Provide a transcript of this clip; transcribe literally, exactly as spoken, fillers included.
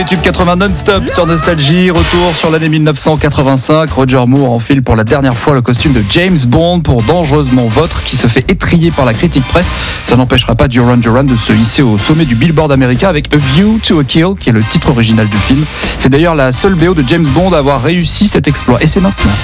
tubes quatre-vingts non-stop sur Nostalgie. Retour sur l'année dix-neuf cent quatre-vingt-cinq. Roger Moore enfile pour la dernière fois le costume de James Bond pour Dangereusement Votre, qui se fait étrier par la critique presse. Ça n'empêchera pas Duran Duran de se hisser au sommet du Billboard américain avec A View to a Kill, qui est le titre original du film. C'est d'ailleurs la seule B O de James Bond à avoir réussi cet exploit. Et c'est maintenant.